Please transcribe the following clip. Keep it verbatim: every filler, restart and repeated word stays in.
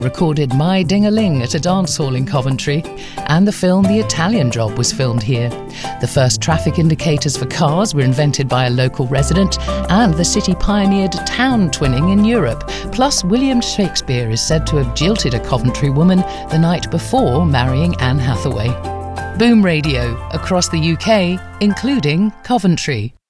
recorded My Ding-a-Ling at a dance hall in Coventry, and the film The Italian Job was filmed here. The first traffic indicators for cars were invented by a local resident, and the city pioneered town twinning in Europe. Plus, William Shakespeare is said to have jilted a Coventry woman the night before marrying Anne Hathaway. Boom Radio, across the U K, including Coventry.